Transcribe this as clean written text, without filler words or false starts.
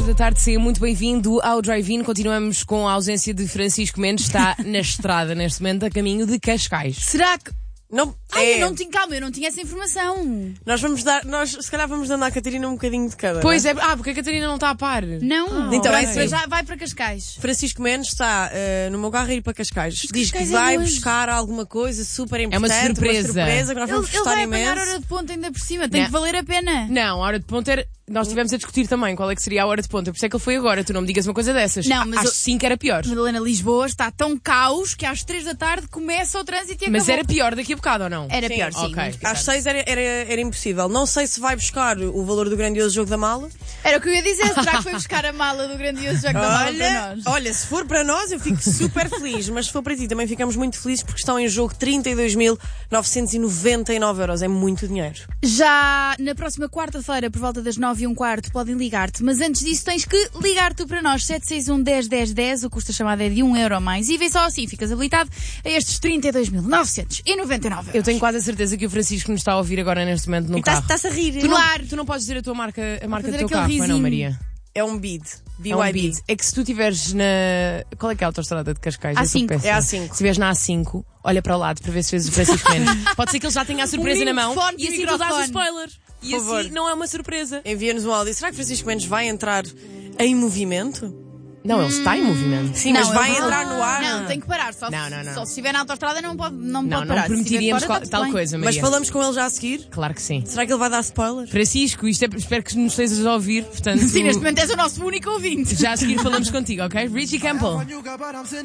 4 da tarde, seja muito bem-vindo ao Drive-In. Continuamos com a ausência de Francisco Mendes, está na estrada neste momento a caminho de Cascais. Será que... Não, Ai, eu não tinha essa informação. Nós se calhar vamos dando à Catarina um bocadinho de cada. Pois é, porque a Catarina não está a par. Não, então vai, é assim. já vai para Cascais. Francisco Mendes está no meu carro a ir para Cascais. Diz Cascais que é vai longe. buscar alguma coisa super importante. uma surpresa. Que nós Ele vamos gostar vai imenso. apanhar a hora de ponta ainda por cima. Tem Não. que valer a pena. Não, a hora de ponta era... Nós estivemos a discutir também qual é que seria a hora de ponta. Por isso é que ele foi agora. Tu não me digas uma coisa dessas. Não, mas Acho sim que era pior. Madalena, Lisboa está tão caos que às 3 da tarde começa o trânsito e Mas acabou. era pior daqui a bocado ou não? Era Sim, pior, sim. ok. muito pior. Às 6 era impossível. Não sei se vai buscar o valor do grandioso jogo da mala. Era o que eu ia dizer. Será que foi buscar a mala do grandioso jogo da mala para nós? Olha, se for para nós eu fico super feliz, mas se for para ti também ficamos muito felizes porque estão em jogo 32.999€. É muito dinheiro. Já na próxima quarta-feira, por volta das 9h15, podem ligar-te, mas antes disso tens que ligar tu para nós, 761-10-10-10, o custo da chamada é de €1 a mais, e vê só assim, ficas habilitado a estes 32.999€. Eu tenho quase a certeza que o Francisco nos está a ouvir agora neste momento no carro. Está-se a rir. Tu não podes dizer a marca fazer do teu aquele carro, pois não, risinho. Maria? É um bid. É um BYD. bid. É que se tu estiveres na... Qual é que é a autostrada de Cascais? Eu sou A5. péssima. É A5. Se estiveres na A5, olha para o lado para ver se vês o Francisco Mendes. Pode ser que ele já tenha a surpresa na mão microfone e assim e tu dás o microfone. spoiler. E Por assim favor. não é uma surpresa. Envia-nos um áudio. Será que Francisco Mendes vai entrar em movimento? Não, ele está em movimento. Sim, mas Não, vai eu vou- entrar no ar. Não, tem que parar. Só Não. se estiver na autostrada não pode Não parar. Se estiver permitiríamos fora, está tal tudo bem. coisa, Mas Maria. falamos com ele já a seguir? Claro que sim. Será que ele vai dar spoiler? Francisco, espero que nos estejas a ouvir, portanto... Sim, neste momento és o nosso único ouvinte. Já a seguir falamos contigo, ok? Richie Campbell.